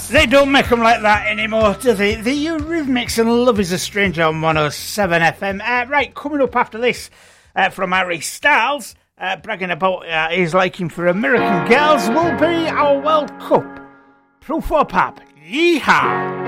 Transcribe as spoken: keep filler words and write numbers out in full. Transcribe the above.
They don't make them like that anymore, do they? The Eurythmics and Love is a Stranger on one oh seven F M. Uh, right, coming up after this uh, from Harry Styles, uh, bragging about uh, his liking for American girls, will be our World Cup. Proof or Pap. Yeehaw!